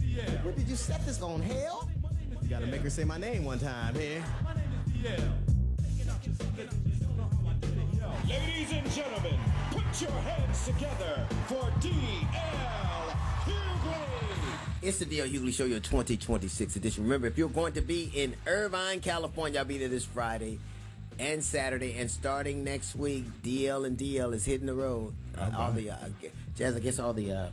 What did you set this on, hell? You gotta make her say my name one time here. Ladies and gentlemen, put your hands together for D.L. Hughley. It's the D.L. Hughley Show, your 2026 edition. Remember, if you're going to be in Irvine, California, I'll be there this Friday and Saturday, and starting next week, DL and DL is hitting the road. All the Jazz, I guess all the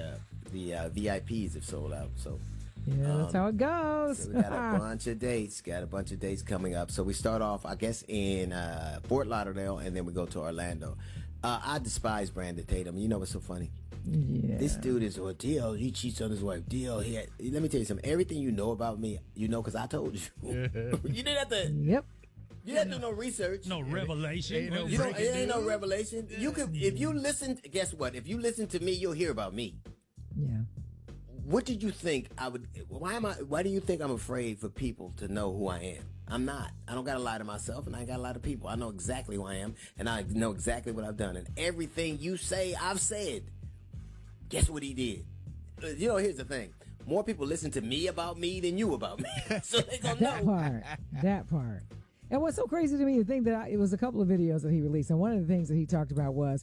VIPs have sold out. So yeah, that's how it goes. So we got a bunch of dates. Coming up. So we start off, I guess, in Fort Lauderdale, and then we go to Orlando. I despise Brandon Tatum. You know what's so funny? Yeah. This dude is DL. He cheats on his wife. DL. Let me tell you something. Everything you know about me, you know, because I told you. You didn't have to. Yep. You didn't do no research. No revelation. It ain't no revelation. You could, if you listen. Guess what? If you listen to me, you'll hear about me. Yeah. What did you think I would? Why do you think I'm afraid for people to know who I am? I'm not. I don't got to lie to myself, and I ain't got to lie to people. I know exactly who I am, and I know exactly what I've done. And everything you say, I've said. Guess what he did? Here's the thing. More people listen to me about me than you about me. So they gonna know. That part. And what's so crazy to me, the thing that it was a couple of videos that he released, and one of the things that he talked about was,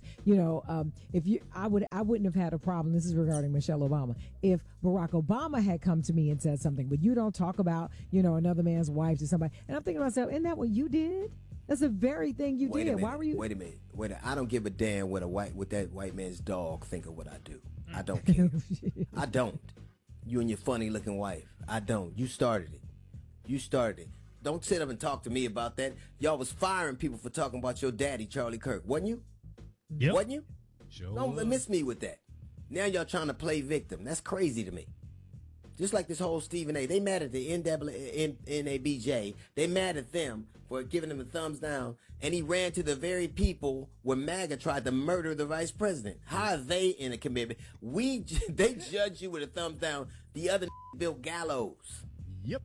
I wouldn't have had a problem. This is regarding Michelle Obama. If Barack Obama had come to me and said something, but you don't talk about, another man's wife to somebody. And I'm thinking to myself, isn't that what you did? That's the very thing you did. Why were you? Wait a minute. I don't give a damn what that white man's dog think of what I do. I don't care. I don't. You and your funny looking wife. I don't. You started it. Don't sit up and talk to me about that. Y'all was firing people for talking about your daddy, Charlie Kirk. Wasn't you? Yep. Wasn't you? Sure. Don't miss me with that. Now y'all trying to play victim. That's crazy to me. Just like this whole Stephen A. They mad at the NABJ. They mad at them for giving him a thumbs down. And he ran to the very people where MAGA tried to murder the vice president. How are they in a commitment? They judge you with a thumbs down. The other built gallows. Yep.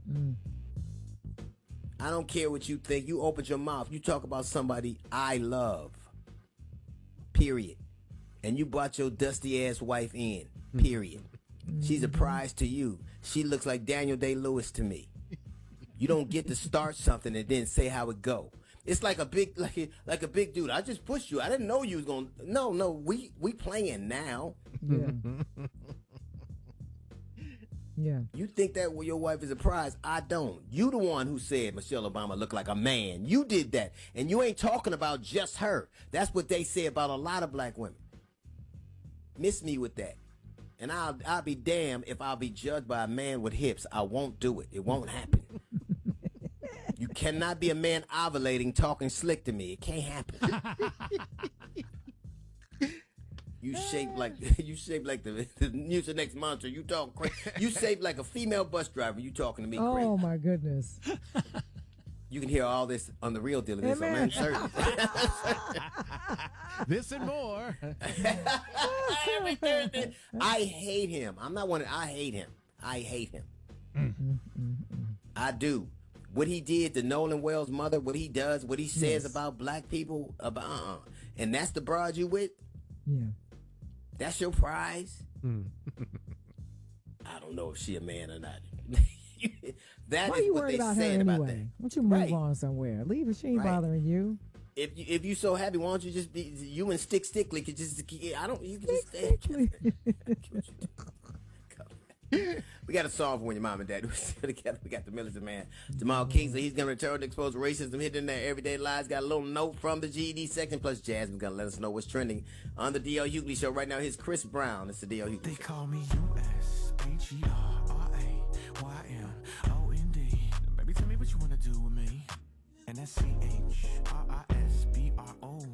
I don't care what you think. You open your mouth. You talk about somebody I love. Period. And you brought your dusty ass wife in. Period. She's a prize to you. She looks like Daniel Day-Lewis to me. You don't get to start something and then say how it go. It's like a big dude. I just pushed you. I didn't know you was gonna. No. We playing now. Yeah. Yeah. You think that your wife is a prize? I don't. You the one who said Michelle Obama looked like a man. You did that. And you ain't talking about just her. That's what they say about a lot of black women. Miss me with that. And I'll be damned if I'll be judged by a man with hips. I won't do it. It won't happen. You cannot be a man ovulating talking slick to me. It can't happen. You shaped like the Mucinex monster. You talk crazy. You shaped like a female bus driver. You talking to me crazy. Oh my goodness. You can hear all this on the real deal of this. I'm certain. This and more. Every Thursday. I hate him. I'm not one. I hate him. I do. What he did to Nolan Wells' mother, what he does, what he says about black people, and that's the broad you with? Yeah. That's your prize? I don't know if she a man or not. That Why is are you what worried they about her said about anyway? that. Why don't you move on somewhere? Leave her. She ain't bothering you. If you so happy, why don't you just be you and Stickly could just I don't you can just stay. We got a song for when your mom and dad were still together. We got the Millicent Man, Jamal Kingsley. He's gonna return to expose racism hidden in their everyday lives. Got a little note from the GED section. Plus, Jasmine's gonna let us know what's trending on the D.L. Hughley Show right now. Here's Chris Brown. It's the D.L. Hughley Show. They call me USHERAYYMOND. Baby, tell me what you wanna do with me. And that's CHRISBRO.